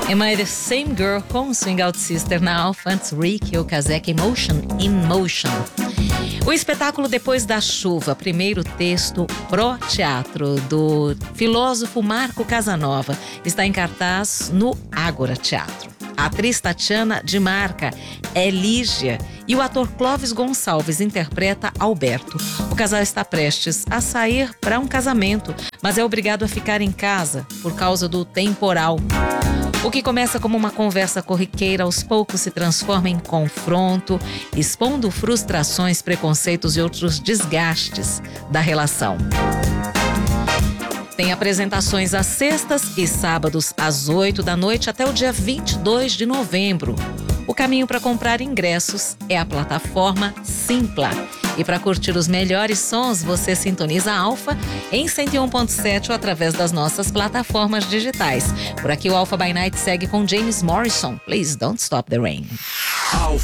Am I the Same Girl com Swing Out Sister na Alpha, antes Rick Okazaki, Emotion in Motion. O espetáculo Depois da Chuva, primeiro texto pro teatro do filósofo Marco Casanova, está em cartaz no Ágora Teatro. A atriz Tatiana de Marca é Lígia e o ator Clóvis Gonçalves interpreta Alberto. O casal está prestes a sair para um casamento, mas é obrigado a ficar em casa por causa do temporal. O que começa como uma conversa corriqueira, aos poucos se transforma em confronto, expondo frustrações, preconceitos e outros desgastes da relação. Tem apresentações às sextas e sábados às 8 da noite até o dia 22 de novembro. O caminho para comprar ingressos é a plataforma Simpla. E para curtir os melhores sons, você sintoniza a Alpha em 101.7 ou através das nossas plataformas digitais. Por aqui o Alpha by Night segue com James Morrison. Please don't stop the rain.